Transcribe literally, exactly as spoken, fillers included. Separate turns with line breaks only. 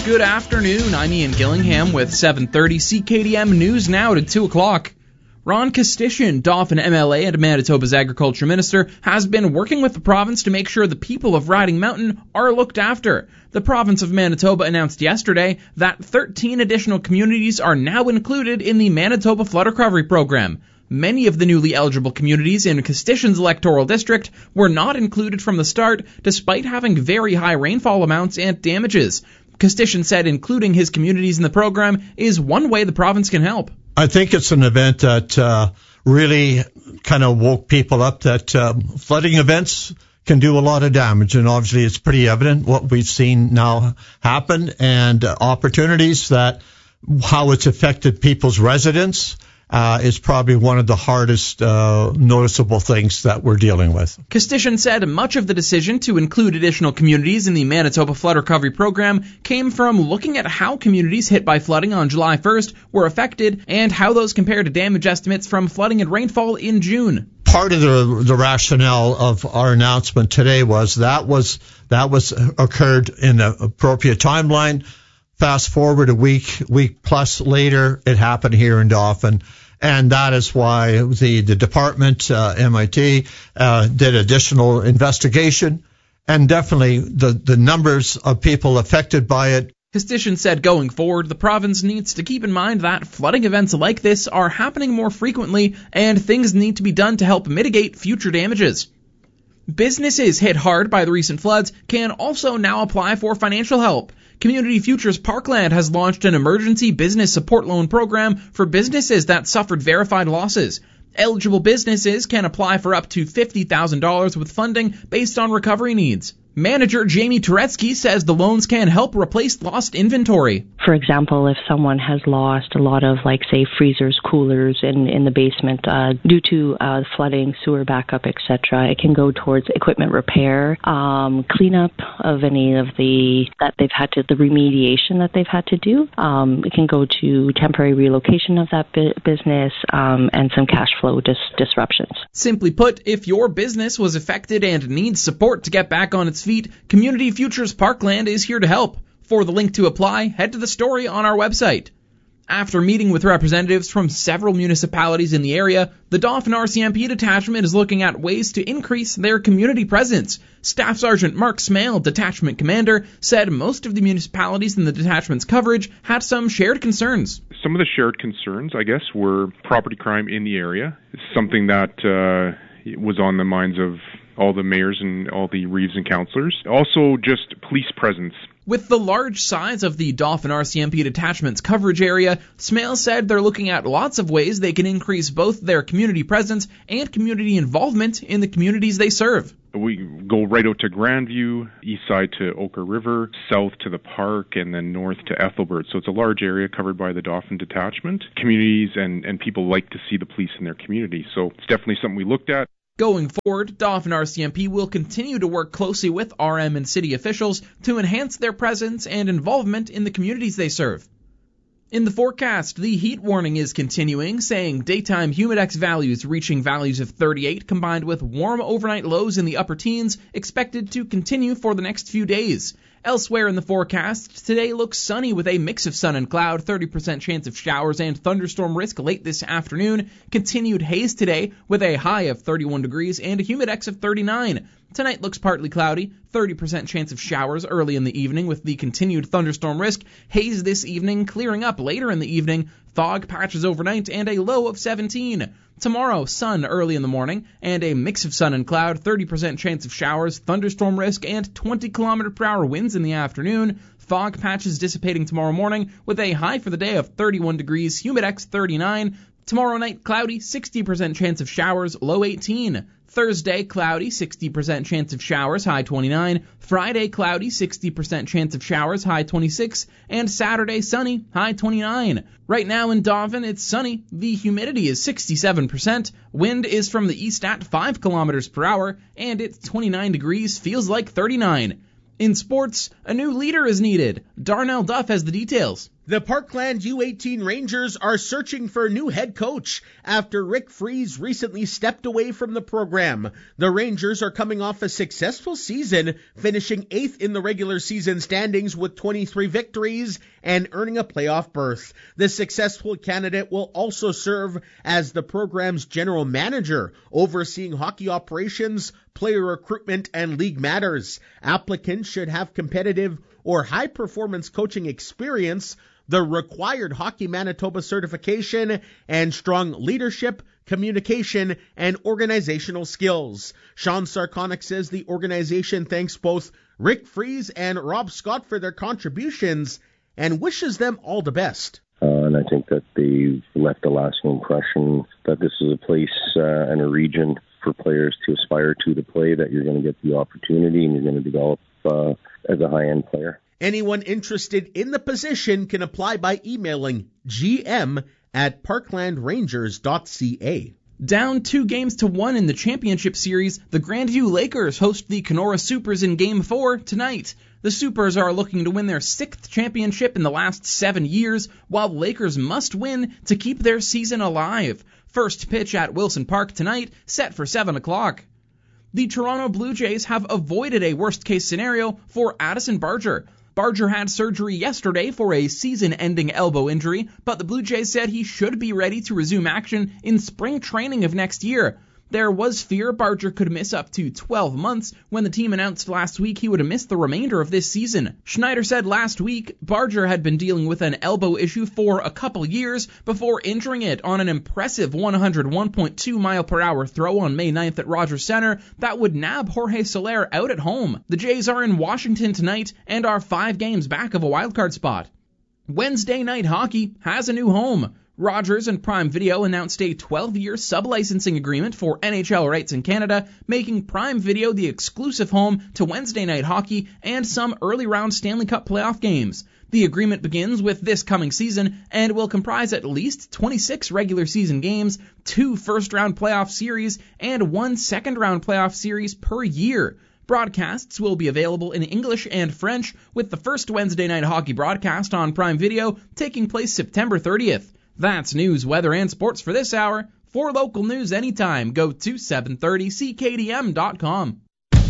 Good afternoon, I'm Ian Gillingham with seven thirty C K D M News Now to two o'clock. Ron Kostyshin, Dauphin M L A and Manitoba's Agriculture Minister, has been working with the province to make sure the people of Riding Mountain are looked after. The province of Manitoba announced yesterday that thirteen additional communities are now included in the Manitoba Flood Recovery Program. Many of the newly eligible communities in Kostyshin's electoral district were not included from the start, despite having very high rainfall amounts and damages. Kostyshin said including his communities in the program is one way the province can help.
I think it's an event that uh, really kind of woke people up that uh, flooding events can do a lot of damage, and obviously it's pretty evident what we've seen now happen, and uh, opportunities that how it's affected people's residence Uh, is probably one of the hardest uh, noticeable things that we're dealing with.
Kostyshin said much of the decision to include additional communities in the Manitoba Flood Recovery Program came from looking at how communities hit by flooding on July first were affected and how those compare to damage estimates from flooding and rainfall in June.
Part of the, the rationale of our announcement today was that was that was occurred in an appropriate timeline. Fast forward a week, week plus later, it happened here in Dauphin. And that is why the, the department, uh, M I T, uh, did additional investigation. And definitely the, the numbers of people affected by it.
Kostyshin said going forward, the province needs to keep in mind that flooding events like this are happening more frequently and things need to be done to help mitigate future damages. Businesses hit hard by the recent floods can also now apply for financial help. Community Futures Parkland has launched an emergency business support loan program for businesses that suffered verified losses. Eligible businesses can apply for up to fifty thousand dollars with funding based on recovery needs. Manager Jamie Turetsky says the loans can help replace lost inventory.
For example, if someone has lost a lot of, like, say, freezers, coolers in, in the basement uh, due to uh, flooding, sewer backup, et cetera, it can go towards equipment repair, um, cleanup of any of the that they've had to, the remediation that they've had to do. Um, it can go to temporary relocation of that bu- business um, and some cash flow dis- disruptions.
Simply put, if your business was affected and needs support to get back on its feet, Community Futures Parkland is here to help. For the link to apply, head to the story on our website. After meeting with representatives from several municipalities in the area, the Dauphin R C M P detachment is looking at ways to increase their community presence. Staff Sergeant Mark Smale, detachment commander, said most of the municipalities in the detachment's coverage had some shared concerns.
Some of the shared concerns, I guess, were property crime in the area. It's something that uh, was on the minds of all the mayors and all the reeves and councillors. Also, just police presence.
With the large size of the Dauphin R C M P detachment's coverage area, Smale said they're looking at lots of ways they can increase both their community presence and community involvement in the communities they serve.
We go right out to Grandview, east side to Oka River, south to the park, and then north to Ethelbert. So it's a large area covered by the Dauphin detachment. Communities and, and people like to see the police in their community. So it's definitely something we looked at.
Going forward, Dauphin R C M P will continue to work closely with R M and city officials to enhance their presence and involvement in the communities they serve. In the forecast, the heat warning is continuing, saying daytime humidex values reaching values of thirty-eight combined with warm overnight lows in the upper teens expected to continue for the next few days. Elsewhere in the forecast, today looks sunny with a mix of sun and cloud, thirty percent chance of showers and thunderstorm risk late this afternoon. Continued haze today with a high of thirty-one degrees and a humidex of thirty-nine. Tonight looks partly cloudy, thirty percent chance of showers early in the evening with the continued thunderstorm risk. Haze this evening, clearing up later in the evening. Fog patches overnight and a low of seventeen. Tomorrow, sun early in the morning and a mix of sun and cloud, thirty percent chance of showers, thunderstorm risk, and twenty kilometer per hour winds in the afternoon. Fog patches dissipating tomorrow morning with a high for the day of thirty-one degrees, humidex thirty-nine. Tomorrow night, cloudy, sixty percent chance of showers, low eighteen. Thursday, cloudy, sixty percent chance of showers, high twenty-nine. Friday, cloudy, sixty percent chance of showers, high twenty-six. And Saturday, sunny, high twenty-nine. Right now in Dauphin, it's sunny. The humidity is sixty-seven percent. Wind is from the east at five kilometers per hour. And it's twenty-nine degrees, feels like thirty-nine. In sports, a new leader is needed. Darnell Duff has the details.
The Parkland U eighteen Rangers are searching for a new head coach after Rick Freeze recently stepped away from the program. The Rangers are coming off a successful season, finishing eighth in the regular season standings with twenty-three victories and earning a playoff berth. The successful candidate will also serve as the program's general manager, overseeing hockey operations, player recruitment, and league matters. Applicants should have competitive or high-performance coaching experience, the required Hockey Manitoba certification, and strong leadership, communication, and organizational skills. Sean Sarconic says the organization thanks both Rick Freeze and Rob Scott for their contributions and wishes them all the best.
Uh, and I think that they've left a lasting impression that this is a place uh, and a region for players to aspire to to play, that you're going to get the opportunity and you're going to develop uh, as a high-end player.
Anyone interested in the position can apply by emailing gm at parkland rangers dot c a.
Down two games to one in the championship series, the Grandview Lakers host the Kenora Supers in Game four tonight. The Supers are looking to win their sixth championship in the last seven years, while the Lakers must win to keep their season alive. First pitch at Wilson Park tonight, set for seven o'clock. The Toronto Blue Jays have avoided a worst-case scenario for Addison Barger. Barger had surgery yesterday for a season-ending elbow injury, but the Blue Jays said he should be ready to resume action in spring training of next year. There was fear Barger could miss up to twelve months when the team announced last week he would miss the remainder of this season. Schneider said last week Barger had been dealing with an elbow issue for a couple years before injuring it on an impressive one hundred one point two mile per hour throw on May ninth at Rogers Center that would nab Jorge Soler out at home. The Jays are in Washington tonight and are five games back of a wildcard spot. Wednesday night hockey has a new home. Rogers and Prime Video announced a twelve-year sub-licensing agreement for N H L rights in Canada, making Prime Video the exclusive home to Wednesday night hockey and some early-round Stanley Cup playoff games. The agreement begins with this coming season and will comprise at least twenty-six regular season games, two first-round playoff series, and one second-round playoff series per year. Broadcasts will be available in English and French, with the first Wednesday night hockey broadcast on Prime Video taking place September thirtieth. That's news, weather, and sports for this hour. For local news anytime, go to seven thirty C K D M dot com.